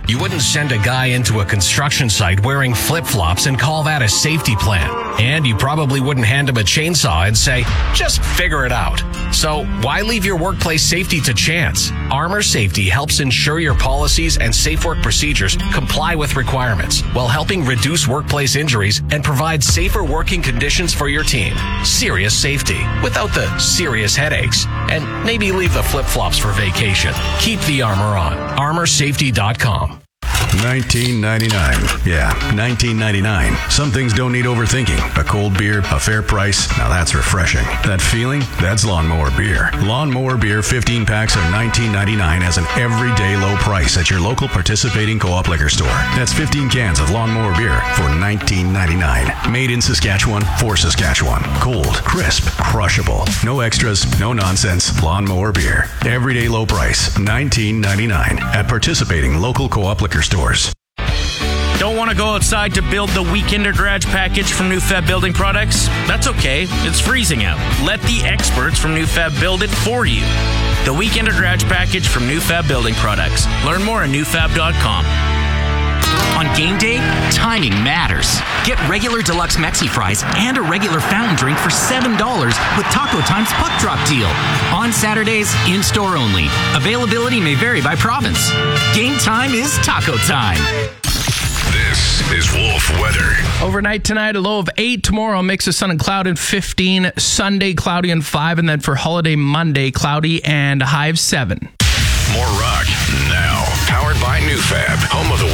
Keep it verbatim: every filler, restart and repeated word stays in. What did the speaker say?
You wouldn't send a guy into a construction site wearing flip-flops and call that a safety plan. And you probably wouldn't hand him a chainsaw and say, just figure it out. So why leave your workplace safety to chance? Armor Safety helps ensure your policies and safe work procedures comply with requirements while helping reduce workplace injuries and provide safer working conditions for your team. Serious safety without the serious headaches. And maybe leave the flip-flops for vacation. Keep the armor on. armor safety dot com. nineteen ninety-nine. Yeah, nineteen ninety-nine. Some things don't need overthinking. A cold beer, a fair price. Now that's refreshing. That feeling? That's Lawnmower Beer. Lawnmower Beer fifteen packs are nineteen ninety-nine as an everyday low price at your local participating co-op liquor store. That's fifteen cans of Lawnmower Beer for nineteen ninety-nine. Made in Saskatchewan for Saskatchewan. Cold, crisp, crushable. No extras, no nonsense. Lawnmower Beer. Everyday low price, nineteen ninety-nine at participating local co-op liquor stores. Don't want to go outside to build the Weekender Garage package from New Fab Building Products? That's okay. It's freezing out. Let the experts from New Fab build it for you. The Weekender Garage package from New Fab Building Products. Learn more at new fab dot com. On game day, timing matters. Get regular deluxe Mexi fries and a regular fountain drink for seven dollars with Taco Time's Puck Drop deal. On Saturdays, in-store only. Availability may vary by province. Game time is taco time. This is Wolf Weather. Overnight tonight, a low of eight. Tomorrow, a mix of sun and cloud and fifteen. Sunday, cloudy and five. And then for holiday Monday, cloudy and a high of seven. More rock now. Powered by New Fab, home of the